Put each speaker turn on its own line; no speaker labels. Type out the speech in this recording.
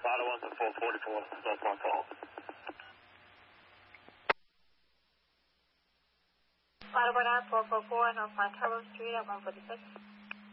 Lotto 1's at 444, North Park Falls.
Lotto 444, North Montello Street at 146.